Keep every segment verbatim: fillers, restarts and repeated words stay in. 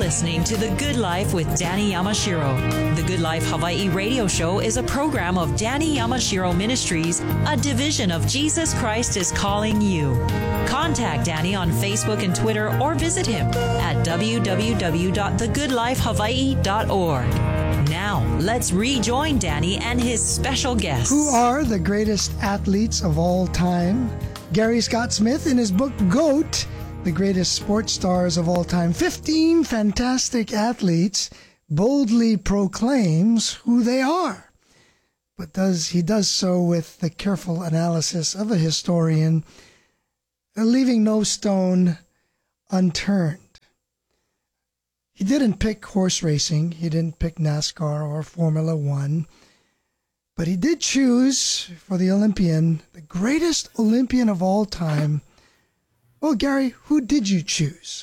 listening to The Good Life with Danny Yamashiro. The Good Life Hawaii radio show is a program of Danny Yamashiro Ministries, a division of Jesus Christ is Calling You. Contact Danny on Facebook and Twitter or visit him at w w w dot the good life hawaii dot org. Now, let's rejoin Danny and his special guests. Who are the greatest athletes of all time? Gary Scott Smith, in his book GOAT, The Greatest Sports Stars of All Time, fifteen fantastic athletes, boldly proclaims who they are. But does he does so with the careful analysis of a historian, leaving no stone unturned. He didn't pick horse racing. He didn't pick NASCAR or Formula One. But he did choose for the Olympian, the greatest Olympian of all time. Well, Gary, who did you choose?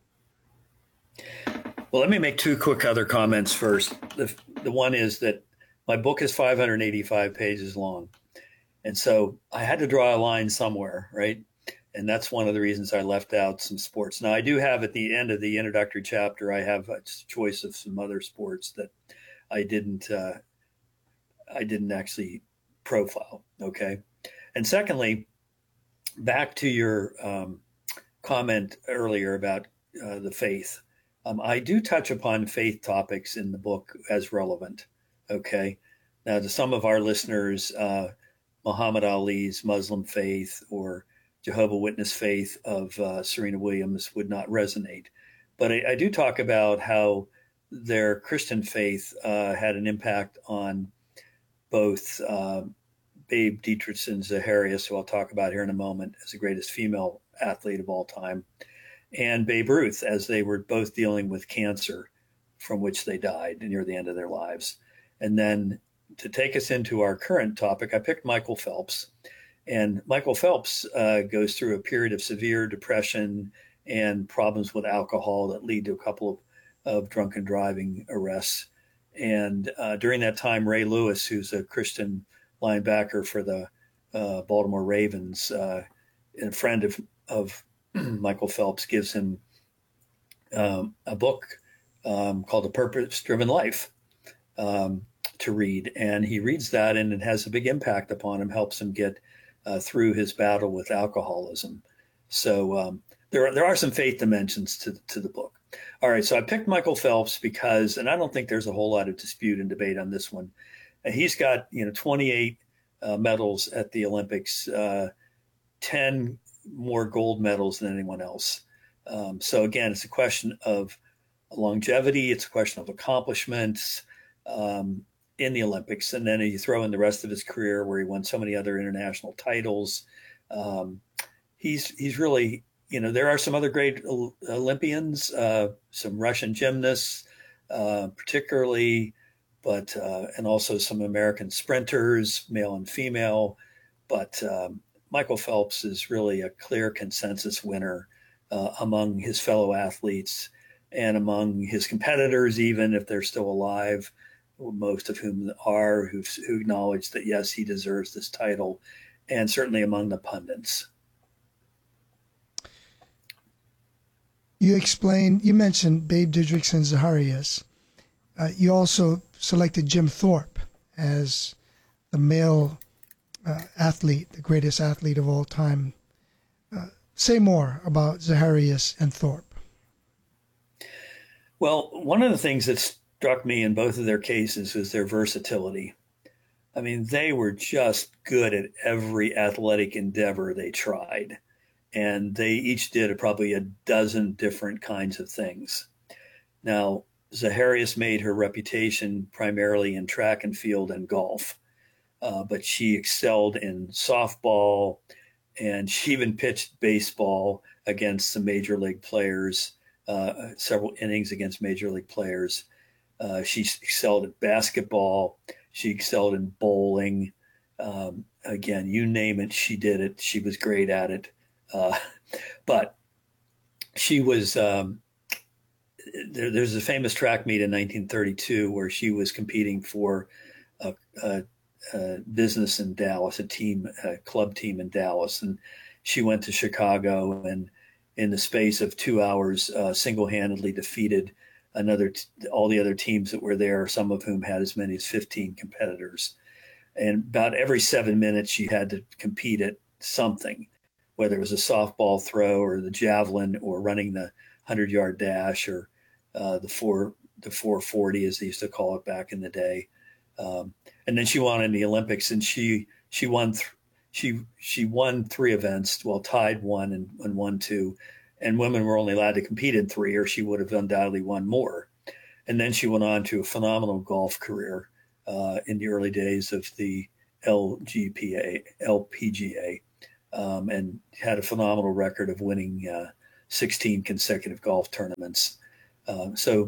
Well, let me make two quick other comments first. The, the one is that my book is five hundred eighty-five pages long. And so I had to draw a line somewhere, right? And that's one of the reasons I left out some sports. Now, I do have at the end of the introductory chapter, I have a choice of some other sports that I didn't uh, I didn't actually profile, okay? And secondly, back to your um, comment earlier about uh, the faith. Um, I do touch upon faith topics in the book as relevant, okay? Now, to some of our listeners, uh, Muhammad Ali's Muslim faith or Jehovah's Witness faith of uh, Serena Williams would not resonate. But I, I do talk about how their Christian faith uh, had an impact on both uh, Babe Dietrichson Zaharias, who I'll talk about here in a moment, as the greatest female athlete of all time, and Babe Ruth, as they were both dealing with cancer from which they died near the end of their lives. And then to take us into our current topic, I picked Michael Phelps. And Michael Phelps uh, goes through a period of severe depression and problems with alcohol that lead to a couple of, of drunken driving arrests. And uh, during that time, Ray Lewis, who's a Christian linebacker for the uh, Baltimore Ravens, uh, and a friend of, of Michael Phelps, gives him um, a book um, called The Purpose-Driven Life um, to read. And he reads that, and it has a big impact upon him, helps him get uh, through his battle with alcoholism. So um, there, are, there are some faith dimensions to, to the book. All right, so I picked Michael Phelps because, and I don't think there's a whole lot of dispute and debate on this one. He's got, you know, twenty-eight uh, medals at the Olympics, uh, ten more gold medals than anyone else. Um, so again, it's a question of longevity. It's a question of accomplishments um, in the Olympics. And then you throw in the rest of his career where he won so many other international titles. Um, he's, he's really, you know, there are some other great Olympians, uh, some Russian gymnasts, uh, particularly, but uh, and also some American sprinters, male and female. But um, Michael Phelps is really a clear consensus winner uh, among his fellow athletes and among his competitors, even if they're still alive, most of whom are, who who acknowledge that, yes, he deserves this title, and certainly among the pundits. You explained, you mentioned Babe Didrikson Zaharias. Uh, you also selected Jim Thorpe as the male uh, athlete, the greatest athlete of all time. Uh, say more about Zaharias and Thorpe. Well, one of the things that struck me in both of their cases was their versatility. I mean, they were just good at every athletic endeavor they tried. And they each did probably a dozen different kinds of things. Now, Zaharias made her reputation primarily in track and field and golf, uh, but she excelled in softball, and she even pitched baseball against some major league players, uh, several innings against major league players. Uh, she excelled at basketball. She excelled in bowling. Um, again, you name it, she did it. She was great at it. Uh, but she was, um, there, there's a famous track meet in nineteen thirty-two where she was competing for a, a, a business in Dallas, a team, a club team in Dallas. And she went to Chicago and in the space of two hours, uh, single-handedly defeated another, t- all the other teams that were there, some of whom had as many as fifteen competitors. And about every seven minutes, you had to compete at something, whether it was a softball throw or the javelin or running the hundred yard dash or uh, the four the four forty, as they used to call it back in the day. Um, and then she won in the Olympics, and she she won th- she she won three events, well, tied one and, and won two. And women were only allowed to compete in three, or she would have undoubtedly won more. And then she went on to a phenomenal golf career uh, in the early days of the L G P A, L P G A, um, and had a phenomenal record of winning uh, sixteen consecutive golf tournaments. Um, so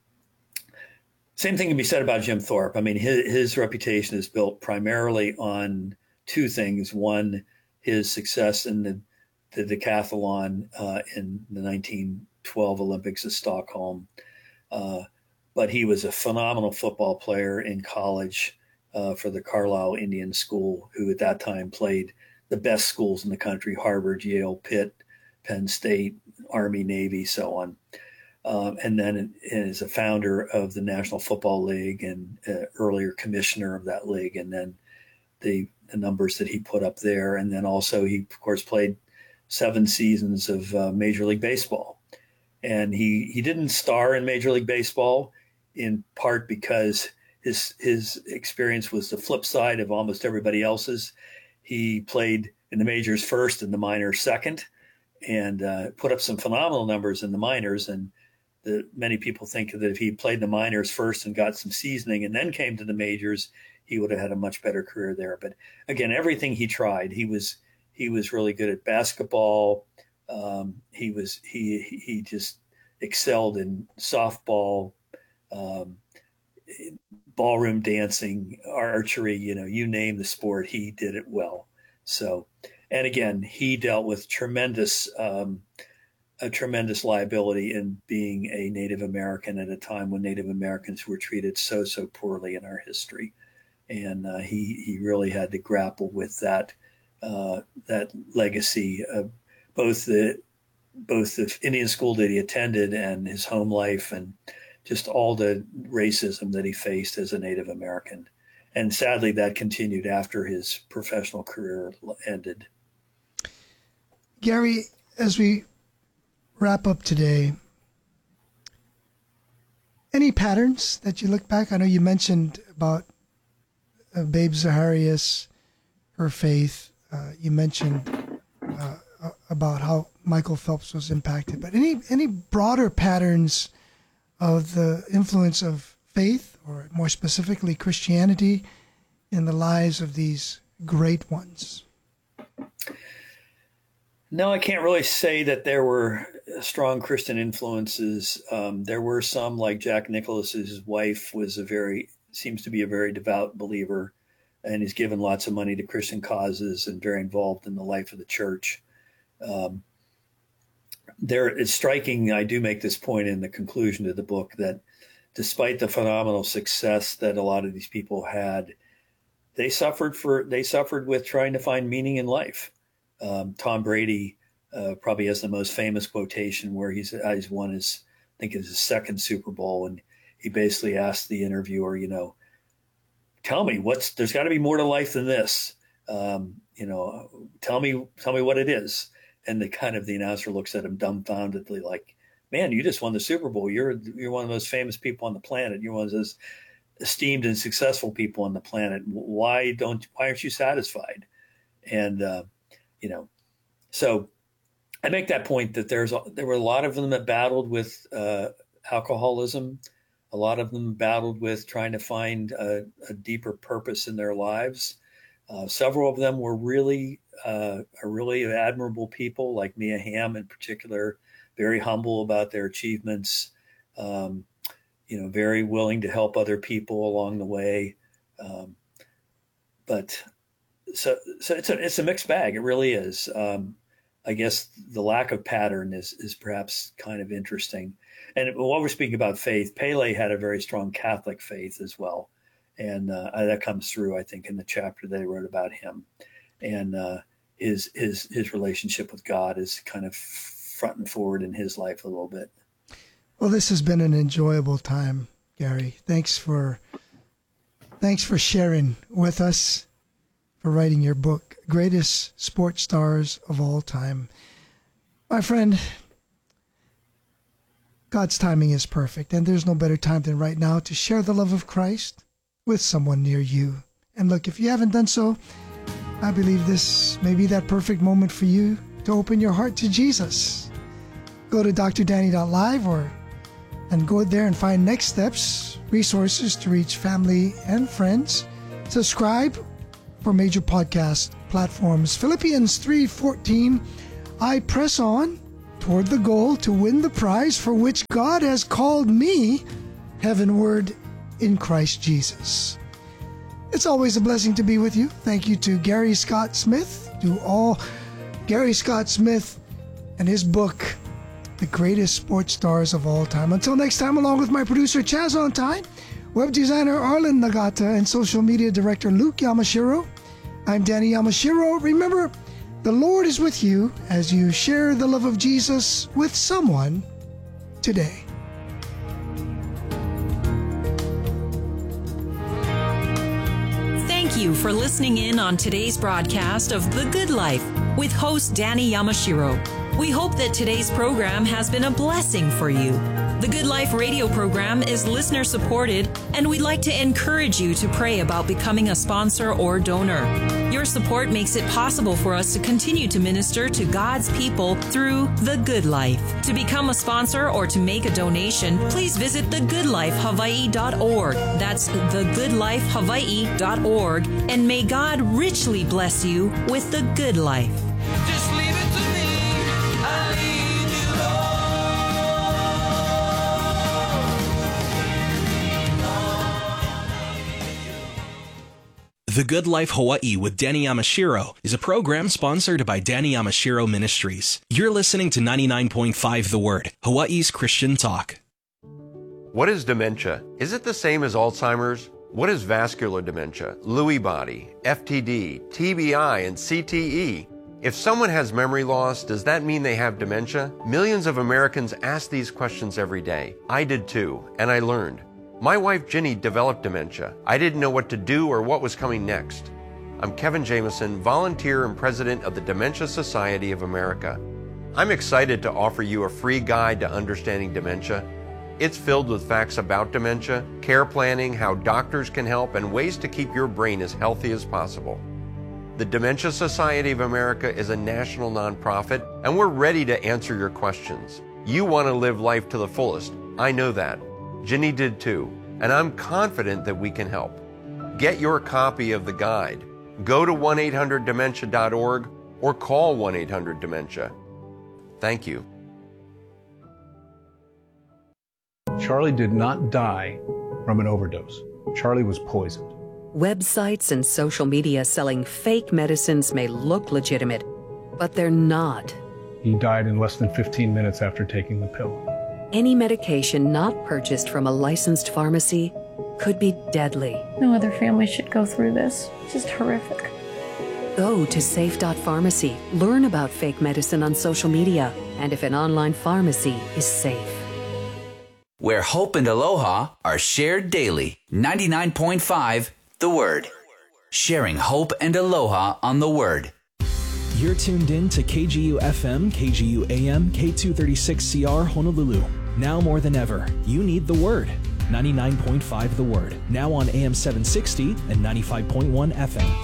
same thing can be said about Jim Thorpe. I mean, his, his reputation is built primarily on two things. One, his success in the, the decathlon uh, in the nineteen twelve Olympics of Stockholm. Uh, but he was a phenomenal football player in college uh, for the Carlisle Indian School, who at that time played the best schools in the country: Harvard, Yale, Pitt, Penn State, Army, Navy, so on. Um, and then is a founder of the National Football League and uh, earlier commissioner of that league. And then the, the numbers that he put up there. And then also he, of course, played seven seasons of uh, Major League Baseball. And he, he didn't star in Major League Baseball in part because his, his experience was the flip side of almost everybody else's. He played in the majors first and the minors second, and uh, put up some phenomenal numbers in the minors. And the, many people think that if he played the minors first and got some seasoning and then came to the majors, he would have had a much better career there. But again, everything he tried, he was he was really good at basketball. Um, he was he he just excelled in softball, um, ballroom dancing, archery. You know, you name the sport, he did it well. So, and again, he dealt with tremendous. Um, a tremendous liability in being a Native American at a time when Native Americans were treated so, so poorly in our history. And uh, he, he really had to grapple with that, uh, that legacy of both the, both the Indian school that he attended and his home life, and just all the racism that he faced as a Native American. And sadly, that continued after his professional career ended. Gary, as we wrap up today, any patterns that you look back? I know you mentioned about uh, Babe Zaharias, her faith. Uh, you mentioned uh, about how Michael Phelps was impacted. But any any broader patterns of the influence of faith, or more specifically Christianity, in the lives of these great ones? No, I can't really say that there were strong Christian influences. Um, there were some, like Jack Nicklaus's wife was a very, seems to be a very devout believer, and he's given lots of money to Christian causes and very involved in the life of the church. Um, there, it's striking, I do make this point in the conclusion of the book, that despite the phenomenal success that a lot of these people had, they suffered for, they suffered with trying to find meaning in life. Um, Tom Brady uh, probably has the most famous quotation where he's, he's won his, I think it's his second Super Bowl. And he basically asked the interviewer, you know, tell me what's, there's got to be more to life than this. Um, you know, tell me, tell me what it is. And the kind of the announcer looks at him dumbfoundedly like, man, you just won the Super Bowl. You're, you're one of the most famous people on the planet. You're one of those esteemed and successful people on the planet. Why don't, why aren't you satisfied? And, uh, you know, so I make that point that there's there were a lot of them that battled with uh, alcoholism. A lot of them battled with trying to find a, a deeper purpose in their lives. Uh, several of them were really uh, are really admirable people, like Mia Hamm in particular, very humble about their achievements. Um, you know, very willing to help other people along the way. Um, but So, so it's a it's a mixed bag. It really is. Um, I guess the lack of pattern is is perhaps kind of interesting. And while we're speaking about faith, Pele had a very strong Catholic faith as well, and uh, that comes through, I think, in the chapter that I wrote about him. And uh, his his his relationship with God is kind of front and forward in his life a little bit. Well, this has been an enjoyable time, Gary. Thanks for thanks for sharing with us, for writing your book, Greatest Sports Stars of All Time. My friend, God's timing is perfect, and there's no better time than right now to share the love of Christ with someone near you. And look, if you haven't done so, I believe this may be that perfect moment for you to open your heart to Jesus. Go to d r danny dot live or and go there and find next steps, resources to reach family and friends. Subscribe for major podcast platforms. Philippians three fourteen, I press on toward the goal to win the prize for which God has called me heavenward in Christ Jesus. It's always a blessing to be with you. Thank you to Gary Scott Smith, to all Gary Scott Smith and his book, The Greatest Sports Stars of All Time. Until next time, along with my producer Chaz Ontine, web designer Arlen Nagata, and social media director Luke Yamashiro, I'm Danny Yamashiro. Remember, the Lord is with you as you share the love of Jesus with someone today. Thank you for listening in on today's broadcast of The Good Life with host Danny Yamashiro. We hope that today's program has been a blessing for you. The Good Life radio program is listener supported, and we'd like to encourage you to pray about becoming a sponsor or donor. Your support makes it possible for us to continue to minister to God's people through The Good Life. To become a sponsor or to make a donation, please visit the good life hawaii dot org. That's the good life hawaii dot org, and may God richly bless you with the good life. Just leave it to me. I leave you, The Good Life Hawaii with Danny Yamashiro is a program sponsored by Danny Yamashiro Ministries. You're listening to ninety-nine point five The Word, Hawaii's Christian talk. What is dementia? Is it the same as Alzheimer's? What is vascular dementia, Lewy body, F T D, T B I, and C T E? If someone has memory loss, does that mean they have dementia? Millions of Americans ask these questions every day. I did too, and I learned. My wife Ginny developed dementia. I didn't know what to do or what was coming next. I'm Kevin Jameson, volunteer and president of the Dementia Society of America. I'm excited to offer you a free guide to understanding dementia. It's filled with facts about dementia, care planning, how doctors can help, and ways to keep your brain as healthy as possible. The Dementia Society of America is a national nonprofit, and we're ready to answer your questions. You want to live life to the fullest. I know that. Ginny did too, and I'm confident that we can help. Get your copy of the guide. Go to one eight hundred dementia dot org or call one eight hundred dementia. Thank you. Charlie did not die from an overdose. Charlie was poisoned. Websites and social media selling fake medicines may look legitimate, but they're not. He died in less than fifteen minutes after taking the pill. Any medication not purchased from a licensed pharmacy could be deadly. No other family should go through this. It's just horrific. Go to safe dot pharmacy. Learn about fake medicine on social media and if an online pharmacy is safe. Where hope and aloha are shared daily. ninety-nine point five The Word. Sharing hope and aloha on The Word. You're tuned in to K G U F M, K G U A M, K two thirty-six C R Honolulu. Now more than ever, you need The Word. ninety-nine point five The Word. Now on A M seven sixty and ninety-five point one F M.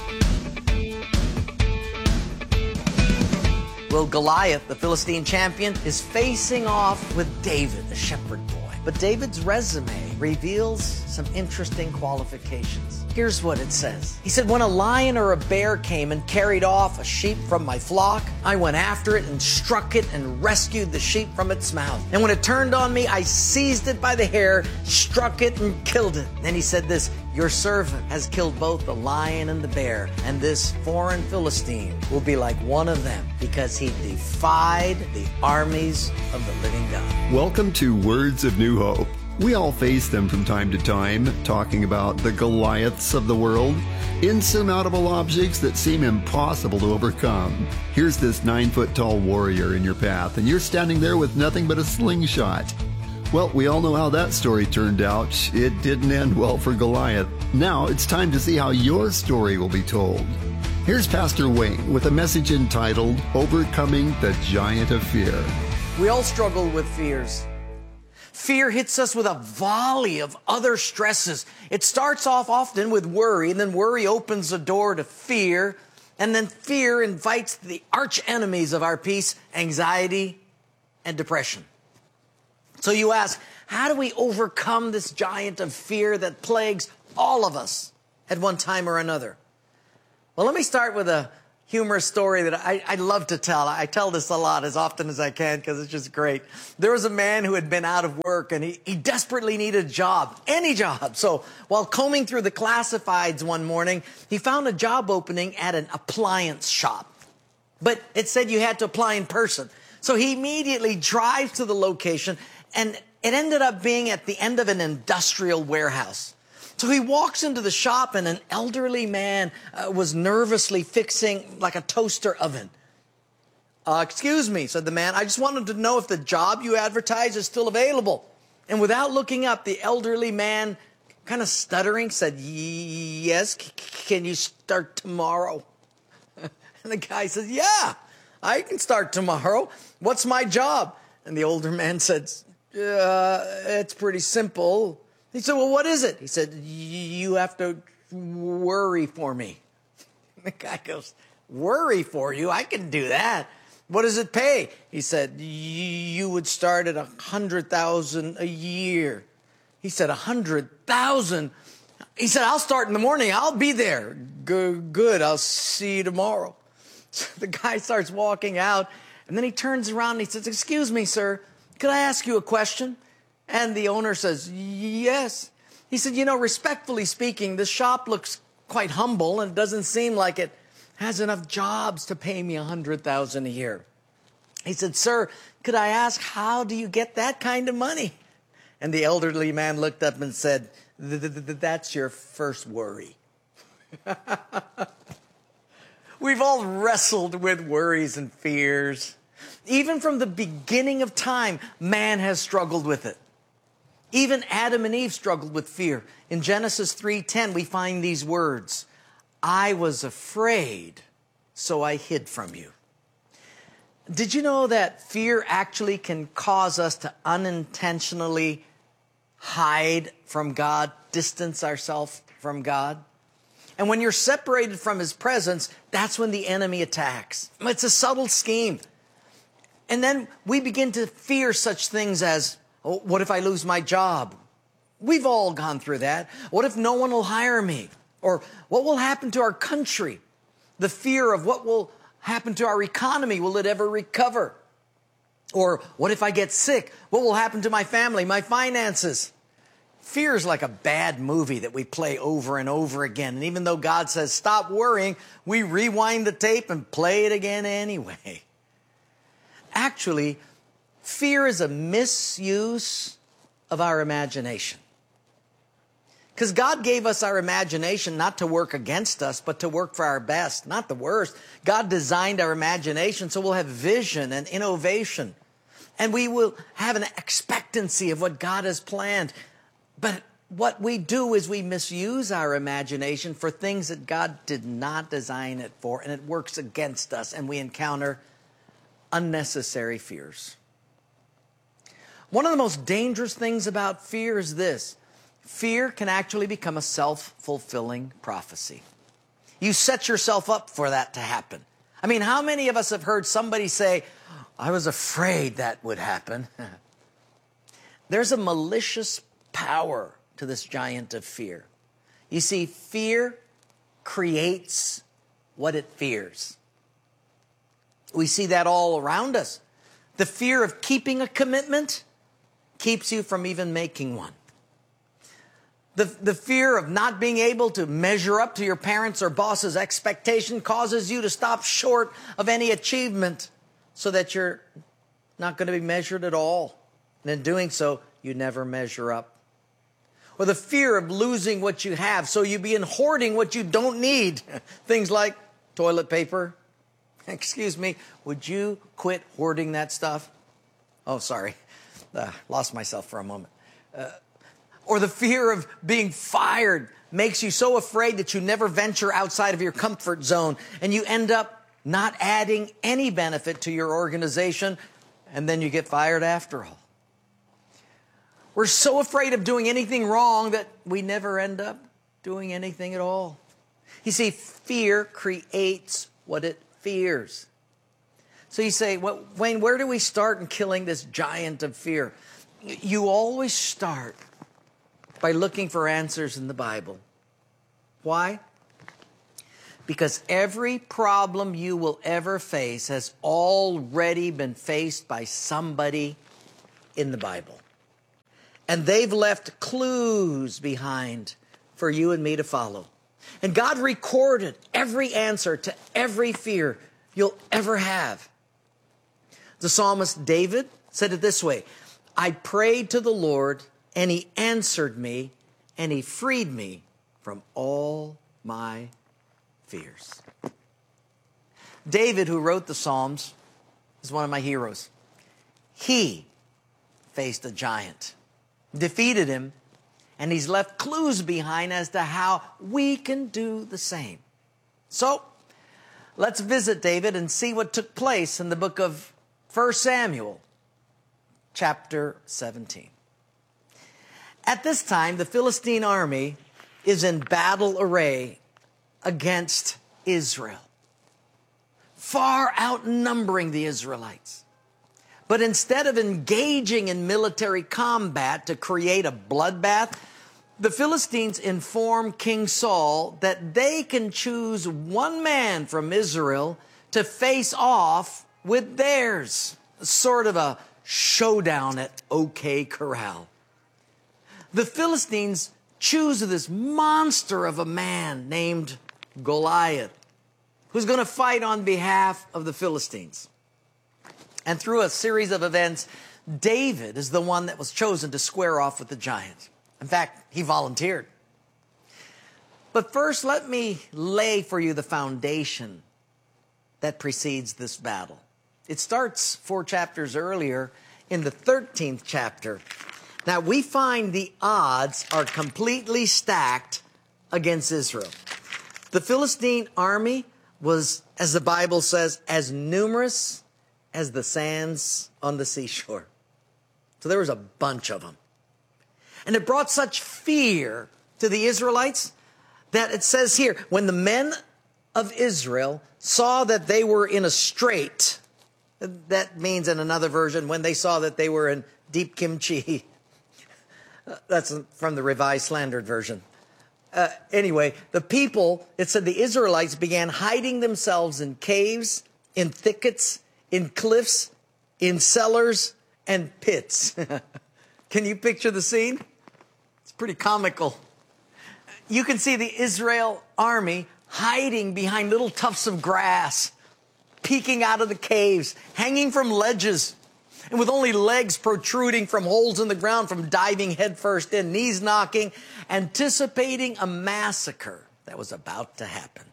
Well, Goliath, the Philistine champion, is facing off with David, the shepherd boy. But David's resume reveals some interesting qualifications. Here's what it says. He said, when a lion or a bear came and carried off a sheep from my flock, I went after it and struck it and rescued the sheep from its mouth. And when it turned on me, I seized it by the hair, struck it and killed it. Then he said this, your servant has killed both the lion and the bear, and this foreign Philistine will be like one of them because he defied the armies of the living God. Welcome to Words of New Hope. We all face them from time to time, talking about the Goliaths of the world, insurmountable objects that seem impossible to overcome. Here's this nine-foot-tall warrior in your path, and you're standing there with nothing but a slingshot. Well, we all know how that story turned out. It didn't end well for Goliath. Now it's time to see how your story will be told. Here's Pastor Wayne with a message entitled, Overcoming the Giant of Fear. We all struggle with fears. Fear hits us with a volley of other stresses. It starts off often with worry, and then worry opens the door to fear, and then fear invites the arch enemies of our peace, anxiety and depression. So you ask, how do we overcome this giant of fear that plagues all of us at one time or another? Well, let me start with a humorous story that I, I love to tell. I tell this a lot, as often as I can, because it's just great. There was a man who had been out of work, and he, he desperately needed a job, any job. So while combing through the classifieds one morning, he found a job opening at an appliance shop. But it said you had to apply in person. So he immediately drives to the location, and it ended up being at the end of an industrial warehouse. So he walks into the shop, and an elderly man uh, was nervously fixing like a toaster oven. Uh, excuse me, said the man. I just wanted to know if the job you advertise is still available. And without looking up, the elderly man, kind of stuttering, said, yes, c- can you start tomorrow? And the guy says, yeah, I can start tomorrow. What's my job? And the older man said, uh, it's pretty simple. He said, well, what is it? He said, you have to worry for me. The guy goes, worry for you? I can do that. What does it pay? He said, you would start at a hundred thousand a year. He said, a hundred thousand? He said, I'll start in the morning. I'll be there. Good, good. I'll see you tomorrow. So the guy starts walking out, and then he turns around and he says, excuse me, sir, could I ask you a question? And the owner says, yes. He said, you know, respectfully speaking, this shop looks quite humble and doesn't seem like it has enough jobs to pay me a hundred thousand a year. He said, sir, could I ask, how do you get that kind of money? And the elderly man looked up and said, that's your first worry. We've all wrestled with worries and fears. Even from the beginning of time, man has struggled with it. Even Adam and Eve struggled with fear. In Genesis three ten, we find these words, I was afraid, so I hid from you. Did you know that fear actually can cause us to unintentionally hide from God, distance ourselves from God? And when you're separated from His presence, that's when the enemy attacks. It's a subtle scheme. And then we begin to fear such things as, oh, what if I lose my job? We've all gone through that. What if no one will hire me? Or what will happen to our country? The fear of what will happen to our economy. Will it ever recover? Or what if I get sick? What will happen to my family, my finances? Fear is like a bad movie that we play over and over again. And even though God says, stop worrying, we rewind the tape and play it again anyway. Actually, fear is a misuse of our imagination. Because God gave us our imagination not to work against us, but to work for our best, not the worst. God designed our imagination so we'll have vision and innovation. And we will have an expectancy of what God has planned. But what we do is we misuse our imagination for things that God did not design it for, and it works against us, and we encounter unnecessary fears. One of the most dangerous things about fear is this. Fear can actually become a self-fulfilling prophecy. You set yourself up for that to happen. I mean, how many of us have heard somebody say, I was afraid that would happen? There's a malicious power to this giant of fear. You see, fear creates what it fears. We see that all around us. The fear of keeping a commitment keeps you from even making one. The, the fear of not being able to measure up to your parents' or boss's expectation causes you to stop short of any achievement so that you're not going to be measured at all. And in doing so, you never measure up. Or the fear of losing what you have, so you begin hoarding what you don't need. Things like toilet paper. Excuse me, would you quit hoarding that stuff? Oh, sorry. Uh, lost myself for a moment. Uh, or the fear of being fired makes you so afraid that you never venture outside of your comfort zone, and you end up not adding any benefit to your organization, and then you get fired after all. We're so afraid of doing anything wrong that we never end up doing anything at all. You see, fear creates what it fears. So you say, well, Wayne, where do we start in killing this giant of fear? You always start by looking for answers in the Bible. Why? Because every problem you will ever face has already been faced by somebody in the Bible. And they've left clues behind for you and me to follow. And God recorded every answer to every fear you'll ever have. The psalmist David said it this way, I prayed to the Lord, and he answered me, and he freed me from all my fears. David, who wrote the Psalms, is one of my heroes. He faced a giant, defeated him, and he's left clues behind as to how we can do the same. So, let's visit David and see what took place in the book of First Samuel, chapter seventeen. At this time, the Philistine army is in battle array against Israel, far outnumbering the Israelites. But instead of engaging in military combat to create a bloodbath, the Philistines inform King Saul that they can choose one man from Israel to face off with theirs. Sort of a showdown at OK Corral. The Philistines choose this monster of a man named Goliath, who's going to fight on behalf of the Philistines. And through a series of events, David is the one that was chosen to square off with the giant. In fact, he volunteered. But first, let me lay for you the foundation that precedes this battle. It starts four chapters earlier in the thirteenth chapter. Now, we find the odds are completely stacked against Israel. The Philistine army was, as the Bible says, as numerous as the sands on the seashore. So there was a bunch of them. And it brought such fear to the Israelites that it says here, when the men of Israel saw that they were in a strait, that means in another version, when they saw that they were in deep kimchi. That's from the Revised Slandered version. Uh, anyway, the people, it said the Israelites began hiding themselves in caves, in thickets, in cliffs, in cellars, and pits. Can you picture the scene? It's pretty comical. You can see the Israel army hiding behind little tufts of grass, peeking out of the caves, hanging from ledges, and with only legs protruding from holes in the ground from diving headfirst in, knees knocking, anticipating a massacre that was about to happen.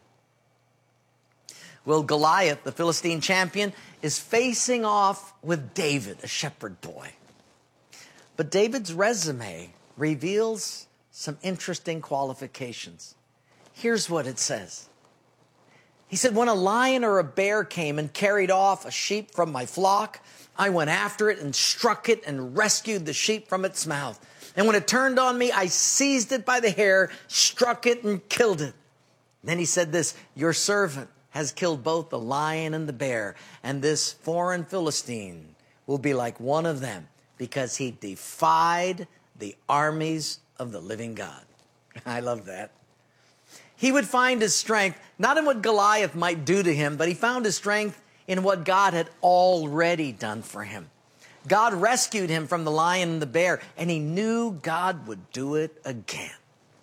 Well, Goliath, the Philistine champion, is facing off with David, a shepherd boy. But David's resume reveals some interesting qualifications. Here's what it says. He said, when a lion or a bear came and carried off a sheep from my flock, I went after it and struck it and rescued the sheep from its mouth. And when it turned on me, I seized it by the hair, struck it and killed it. Then he said this, your servant has killed both the lion and the bear, and this foreign Philistine will be like one of them because he defied the armies of the living God. I love that. He would find his strength, not in what Goliath might do to him, but he found his strength in what God had already done for him. God rescued him from the lion and the bear, and he knew God would do it again.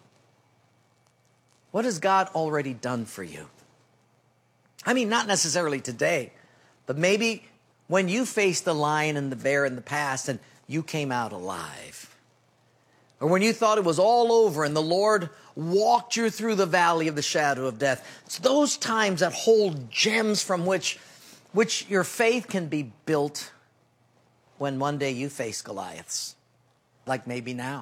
What has God already done for you? I mean, not necessarily today, but maybe when you faced the lion and the bear in the past and you came out alive. Or when you thought it was all over and the Lord walked you through the valley of the shadow of death. It's those times that hold gems from which, which your faith can be built when one day you face Goliaths, like maybe now.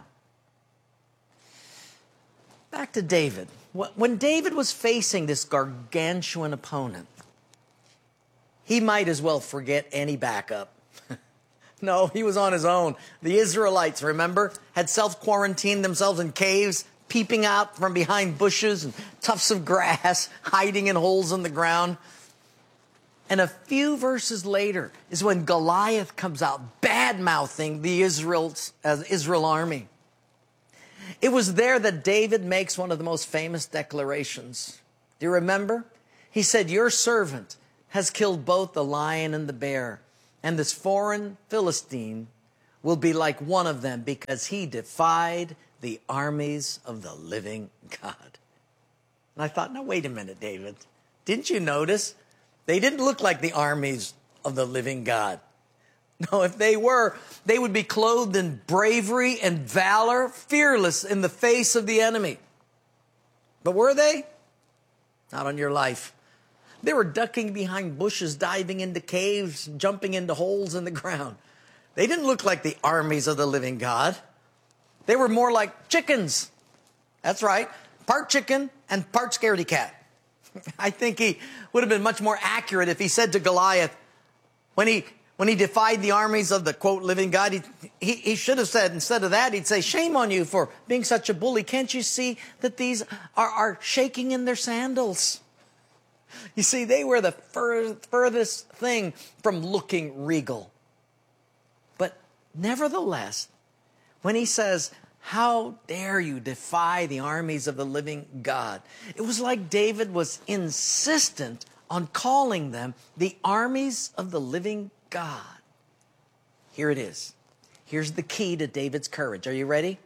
Back to David. When David was facing this gargantuan opponent, he might as well forget any backup. No, he was on his own. The Israelites, remember, had self-quarantined themselves in caves, peeping out from behind bushes and tufts of grass, hiding in holes in the ground. And a few verses later is when Goliath comes out, bad-mouthing the Israel's, uh, Israel army. It was there that David makes one of the most famous declarations. Do you remember? He said, "Your servant has killed both the lion and the bear, and this foreign Philistine will be like one of them because he defied the armies of the living God." And I thought, now wait a minute, David. Didn't you notice? They didn't look like the armies of the living God. No, if they were, they would be clothed in bravery and valor, fearless in the face of the enemy. But were they? Not on your life. They were ducking behind bushes, diving into caves, jumping into holes in the ground. They didn't look like the armies of the living God. They were more like chickens. That's right, part chicken and part scaredy cat. I think he would have been much more accurate if he said to Goliath, when he when he defied the armies of the, quote, living God, he, he, he should have said, instead of that, he'd say, "Shame on you for being such a bully. Can't you see that these are, are shaking in their sandals?" You see, they were the fur, furthest thing from looking regal. But nevertheless, when he says, "How dare you defy the armies of the living God?" it was like David was insistent on calling them the armies of the living God. Here it is. Here's the key to David's courage. Are you ready?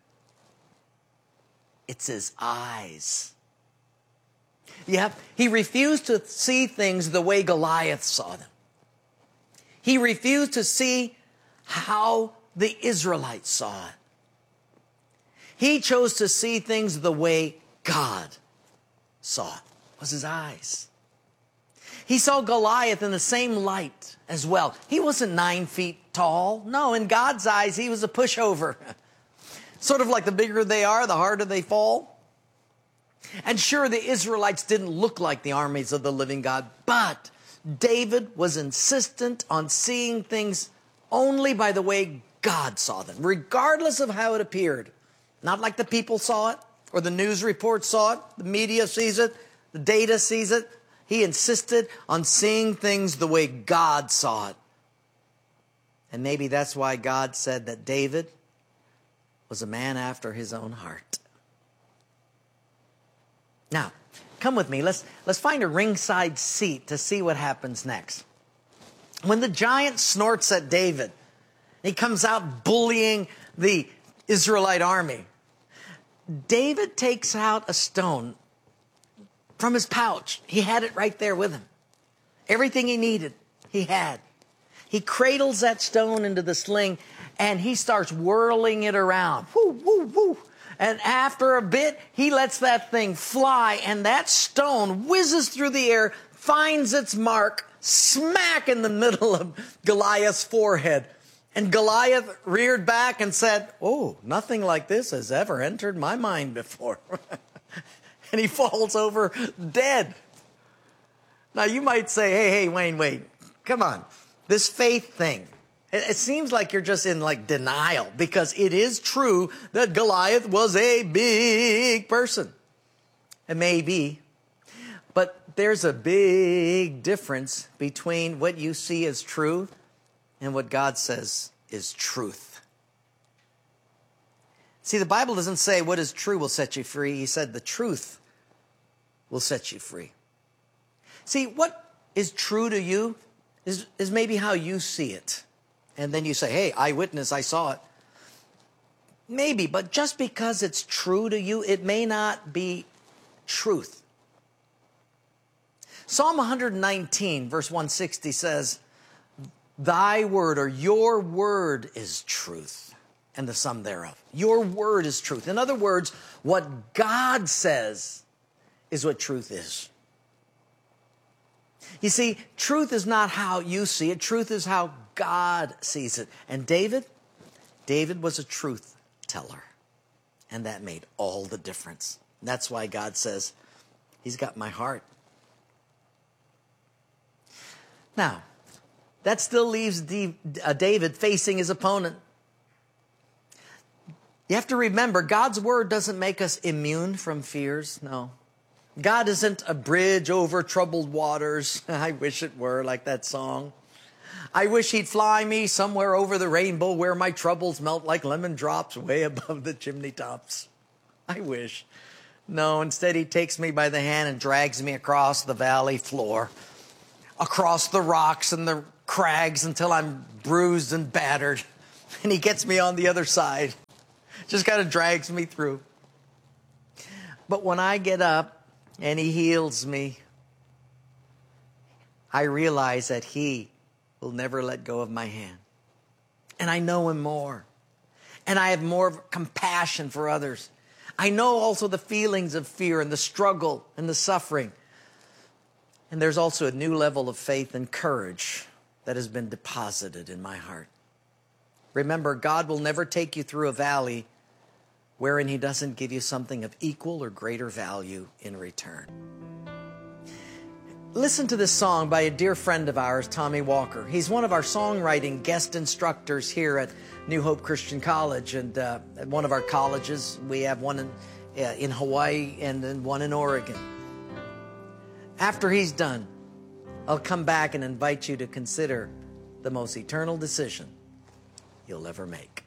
It's his eyes. Yeah, he refused to see things the way Goliath saw them. He refused to see how the Israelites saw it. He chose to see things the way God saw it. It was his eyes. He saw Goliath in the same light as well. He wasn't nine feet tall. No, in God's eyes, he was a pushover. Sort of like the bigger they are, the harder they fall. And sure, the Israelites didn't look like the armies of the living God, but David was insistent on seeing things only by the way God saw them, regardless of how it appeared. Not like the people saw it, or the news reports saw it, the media sees it, the data sees it. He insisted on seeing things the way God saw it. And maybe that's why God said that David was a man after his own heart. Now, come with me. Let's, let's find a ringside seat to see what happens next. When the giant snorts at David, he comes out bullying the Israelite army. David takes out a stone from his pouch. He had it right there with him. Everything he needed, he had. He cradles that stone into the sling and he starts whirling it around. Woo, woo, woo. And after a bit, he lets that thing fly and that stone whizzes through the air, finds its mark, smack in the middle of Goliath's forehead. And Goliath reared back and said, "Oh, nothing like this has ever entered my mind before." And he falls over dead. Now you might say, hey, hey, Wayne, wait, come on. This faith thing, it, it seems like you're just in like denial, because it is true that Goliath was a big person. It may be, but there's a big difference between what you see as true and what God says is truth. See, the Bible doesn't say what is true will set you free. He said the truth will set you free. See, what is true to you is, is maybe how you see it. And then you say, hey, eyewitness, I saw it. Maybe, but just because it's true to you, it may not be truth. Psalm one nineteen, verse one sixty says, "Thy word," or your word, "is truth, and the sum thereof." Your word is truth. In other words, what God says is what truth is. You see, truth is not how you see it. Truth is how God sees it. And David, David was a truth teller. And that made all the difference. And that's why God says, he's got my heart. Now, that still leaves David facing his opponent. You have to remember, God's word doesn't make us immune from fears. No. God isn't a bridge over troubled waters. I wish it were, like that song. I wish he'd fly me somewhere over the rainbow where my troubles melt like lemon drops way above the chimney tops. I wish. No, instead he takes me by the hand and drags me across the valley floor, across the rocks and the crags until I'm bruised and battered. And he gets me on the other side. Just kind of drags me through. But when I get up and he heals me, I realize that he will never let go of my hand. And I know him more. And I have more compassion for others. I know also the feelings of fear and the struggle and the suffering. And there's also a new level of faith and courage that has been deposited in my heart. Remember, God will never take you through a valley wherein he doesn't give you something of equal or greater value in return. Listen to this song by a dear friend of ours, Tommy Walker. He's one of our songwriting guest instructors here at New Hope Christian College. And uh, at one of our colleges, we have one in, uh, in Hawaii and then one in Oregon. After he's done, I'll come back and invite you to consider the most eternal decision you'll ever make.